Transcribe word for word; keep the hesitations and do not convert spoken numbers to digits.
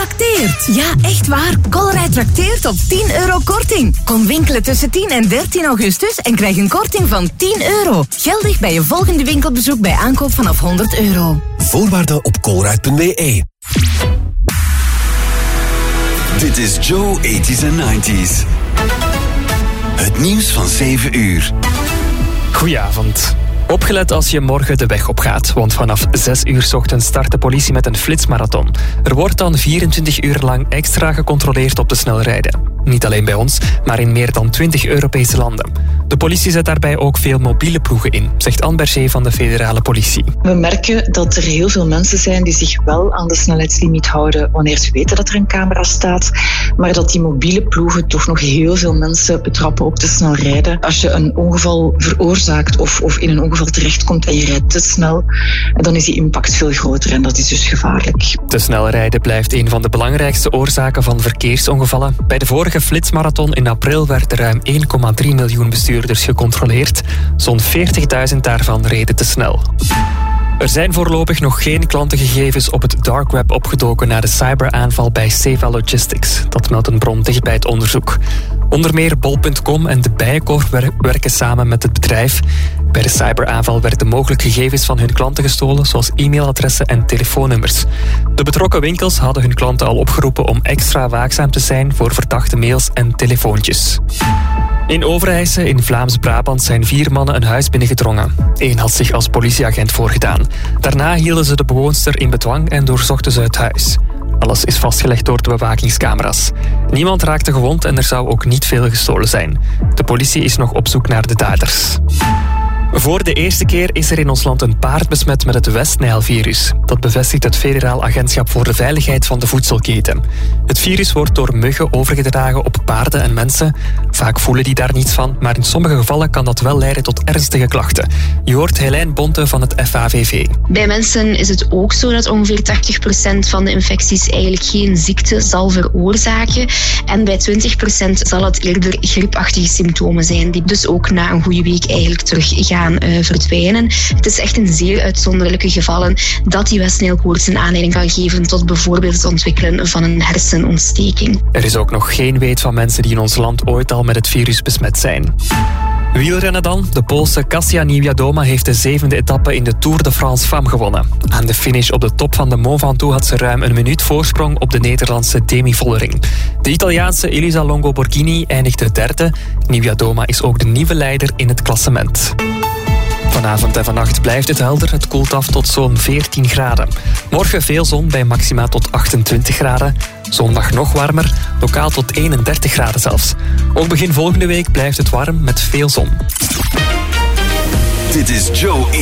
trakteert. Ja, echt waar. Colruyt trakteert op tien euro korting. Kom winkelen tussen tien en dertien augustus en krijg een korting van tien euro. Geldig bij je volgende winkelbezoek bij aankoop vanaf honderd euro. Voorwaarden op colruyt punt b e. Dit is Joe eighties en nineties. Het nieuws van zeven uur. Goedenavond. Opgelet als je morgen de weg op gaat, want vanaf zes uur 's ochtends start de politie met een flitsmarathon. Er wordt dan vierentwintig uur lang extra gecontroleerd op de snelrijden. Niet alleen bij ons, maar in meer dan twintig Europese landen. De politie zet daarbij ook veel mobiele ploegen in, zegt Anne Berger van de federale politie. We merken dat er heel veel mensen zijn die zich wel aan de snelheidslimiet houden wanneer ze weten dat er een camera staat, maar dat die mobiele ploegen toch nog heel veel mensen betrappen op te snel rijden. Als je een ongeval veroorzaakt of, of in een ongeval terechtkomt en je rijdt te snel, dan is die impact veel groter en dat is dus gevaarlijk. Te snel rijden blijft een van de belangrijkste oorzaken van verkeersongevallen. Bij de vorige flitsmarathon in april werden ruim één komma drie miljoen bestuurders gecontroleerd. Zo'n veertigduizend daarvan reden te snel. Er zijn voorlopig nog geen klantengegevens op het dark web opgedoken na de cyberaanval bij Seva Logistics. Dat meldt een bron dicht bij het onderzoek. Onder meer bol punt com en de Bijenkorf werken samen met het bedrijf. Bij de cyberaanval werden mogelijk gegevens van hun klanten gestolen, zoals e-mailadressen en telefoonnummers. De betrokken winkels hadden hun klanten al opgeroepen om extra waakzaam te zijn voor verdachte mails en telefoontjes. In Overijse, in Vlaams-Brabant, zijn vier mannen een huis binnengedrongen. Eén had zich als politieagent voorgedaan. Daarna hielden ze de bewoonster in bedwang en doorzochten ze het huis. Alles is vastgelegd door de bewakingscamera's. Niemand raakte gewond en er zou ook niet veel gestolen zijn. De politie is nog op zoek naar de daders. Voor de eerste keer is er in ons land een paard besmet met het West-Nijl-virus. Dat bevestigt het Federaal Agentschap voor de Veiligheid van de Voedselketen. Het virus wordt door muggen overgedragen op paarden en mensen. Vaak voelen die daar niets van, maar in sommige gevallen kan dat wel leiden tot ernstige klachten. Je hoort Helijn Bonte van het F A V V. Bij mensen is het ook zo dat ongeveer tachtig procent van de infecties eigenlijk geen ziekte zal veroorzaken. En bij twintig procent zal het eerder griepachtige symptomen zijn, die dus ook na een goede week eigenlijk terug gaan Uh, verdwijnen. Het is echt in zeer uitzonderlijke gevallen dat die West-Nijlkoorts een aanleiding kan geven tot bijvoorbeeld het ontwikkelen van een hersenontsteking. Er is ook nog geen weet van mensen die in ons land ooit al met het virus besmet zijn. Wielrennen dan. De Poolse Kasia Niewiadoma heeft de zevende etappe in de Tour de France Femmes gewonnen. Aan de finish op de top van de Mont Ventoux had ze ruim een minuut voorsprong op de Nederlandse Demi Vollering. De Italiaanse Elisa Longo Borghini eindigde derde. Niewiadoma is ook de nieuwe leider in het klassement. Vanavond en vannacht blijft het helder. Het koelt af tot zo'n veertien graden. Morgen veel zon bij maxima tot achtentwintig graden. Zondag nog warmer, lokaal tot eenendertig graden zelfs. Ook begin volgende week blijft het warm met veel zon. Dit is Joe